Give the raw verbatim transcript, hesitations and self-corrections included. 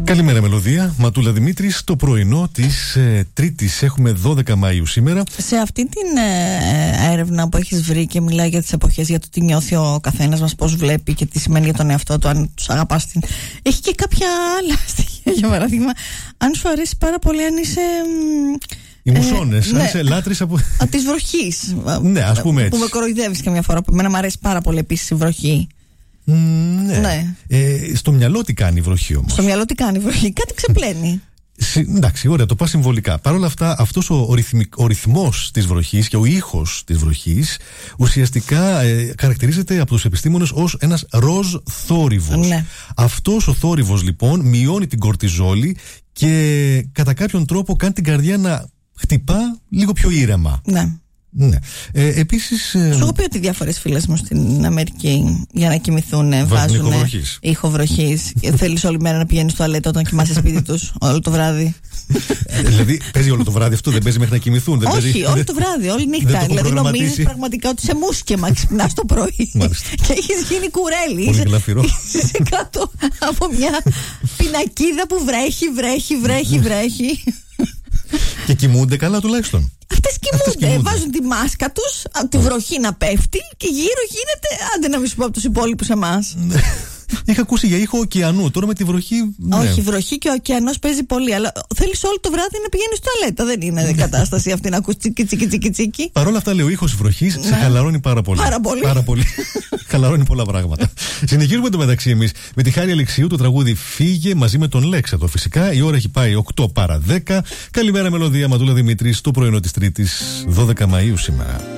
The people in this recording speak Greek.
Καλημέρα, Μελωδία. Ματούλα Δημήτρης, το πρωινό της ε, Τρίτης. Έχουμε δώδεκα Μαΐου σήμερα. Σε αυτή την ε, έρευνα που έχεις βρει και μιλάει για τις εποχές, για το τι νιώθει ο καθένας μας, πώς βλέπει και τι σημαίνει για τον εαυτό του, αν τους αγαπάς την... Έχει και κάποια άλλα στοιχεία, για παράδειγμα. Αν σου αρέσει πάρα πολύ, αν είσαι... Οι μουσώνες, ε, αν ναι. είσαι λάτρης από... Της βροχής. Ναι, ας πούμε έτσι. Που με κοροϊδεύεις καμιά φορά. Που εμένα μου αρέσει πάρα πολύ επίσης η βροχή. Mm, ναι. ναι. Ε, στο μυαλό τι κάνει η βροχή όμως? Στο μυαλό τι κάνει η βροχή? Κάτι ξεπλένει. Εντάξει, ωραία, το πας συμβολικά. Παρ' όλα αυτά, αυτός ο, ο, ρυθμικ, ο ρυθμός της βροχής και ο ήχος της βροχής ουσιαστικά ε, χαρακτηρίζεται από τους επιστήμονες ως ένας ροζ θόρυβος. Ναι. Αυτός ο θόρυβος λοιπόν μειώνει την κορτιζόλη και κατά κάποιον τρόπο κάνει την καρδιά να χτυπά λίγο πιο ήρεμα. Ναι. Ναι. Ε, επίσης. Ε... Σου έχω πει ότι διάφορες φίλες μου στην Αμερική για να κοιμηθούν βάζουν ήχο βροχής. Θέλεις όλη μέρα να πηγαίνεις στο τουαλέτα όταν κοιμάσαι σπίτι τους, όλο το βράδυ. Ε, δηλαδή παίζει όλο το βράδυ αυτό, δεν παίζει μέχρι να κοιμηθούν? Δεν Όχι, παίζει, όλο το βράδυ, όλη νύχτα. Δηλαδή νομίζεις πραγματικά ότι σε μουσκεμα ξυπνάς το πρωί και έχεις γίνει κουρέλι. Είσαι κάτω από μια πινακίδα που βρέχει, βρέχει, βρέχει, βρέχει. Και κοιμούνται καλά τουλάχιστον. Αυτές κοιμούνται, κοιμούνται, βάζουν τη μάσκα τους, τη βροχή να πέφτει και γύρω γίνεται, άντε να μην σου πω από τους υπόλοιπους εμάς. Είχα ακούσει για ήχο ωκεανού, τώρα με τη βροχή. Ναι. Όχι, η βροχή και ο ωκεανός παίζει πολύ, αλλά θέλεις όλο το βράδυ να πηγαίνεις στο τουαλέτα. Δεν είναι κατάσταση αυτή να ακούς τσίκι τσίκι τσίκι τσίκι. Παρ' όλα αυτά, λέει, ο ήχος βροχής σε χαλαρώνει πάρα πολύ. Πάρα πολύ. Πάρα πολύ. Χαλαρώνει πολλά πράγματα. Συνεχίζουμε το μεταξύ εμείς με τη Χάρη Αλεξίου, το τραγούδι Φύγε μαζί με τον Λέξατο. Φυσικά η ώρα έχει πάει οκτώ παρά δέκα. Καλημέρα, Μελωδία, Ματούλα Δημήτρης, το πρωινό της Τρίτης, δώδεκα Μαΐου σήμερα.